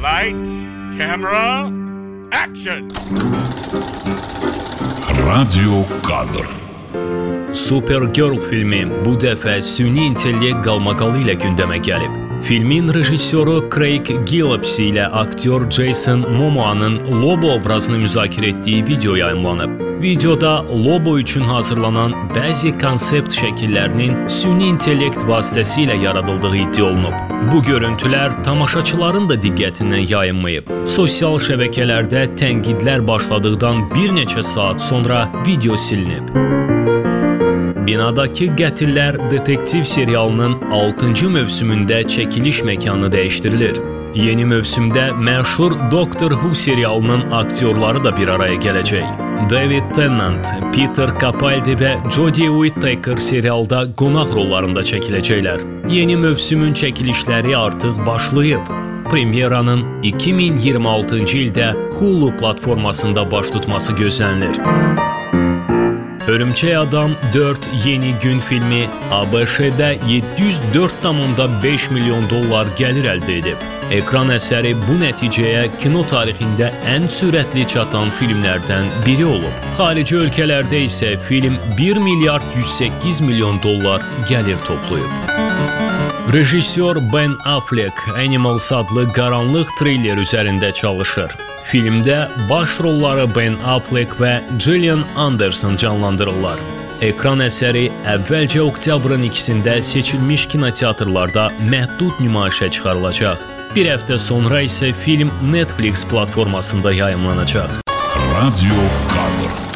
Lights, camera, action! Radio kadr. Supergirl filmi bu dəfə süni intellekt qalmaqalı ilə gündəmə gəlib. Filmin rejissoru Craig Gillespie ilə aktyor Jason Momoa'nın Lobo obrazını müzakirə etdiyi video yayımlanıb. Videoda Lobo üçün hazırlanan bəzi konsept şəkillərinin süni intellekt vasitəsilə yaradıldığı iddia olunub. Bu görüntülər tamaşaçıların da diqqətindən yayınmayıb. Sosial şəbəkələrdə tənqidlər başladıqdan bir neçə saat sonra video silinib. Binadakı Qətillər detektiv serialının 6-cı mövsümündə çəkiliş məkanı dəyişdirilir. Yeni mövsümdə məşhur Doctor Who serialının aktyorları da bir araya gələcək. David Tennant, Peter Capaldi və Jodie Whittaker serialda qonaq rollarında çəkiləcəklər. Yeni mövsümün çəkilişləri artıq başlayıb. Premyeranın 2026-cı ildə Hulu platformasında baş tutması gözlənilir. Örümcək Adam 4 Yeni Gün filmi ABŞ-də 704,5 milyon dollar gəlir əldə edib. Ekran əsəri bu nəticəyə kino tarixində ən sürətli çatan filmlərdən biri olub. Xarici ölkələrdə isə film 1 milyard 108 milyon dollar gəlir toplayıb. Rejissor Ben Affleck Animals adlı qaranlıq triller üzərində çalışır. Filmdə baş rolları Ben Affleck və Gillian Anderson canlandırırlar. Ekran əsəri əvvəlcə oktyabrın 2-də seçilmiş kinoteatrlarda məhdud nümayişə çıxarılacaq. Bir həftə sonra isə film Netflix platformasında yayımlanacaq. Radio kadr.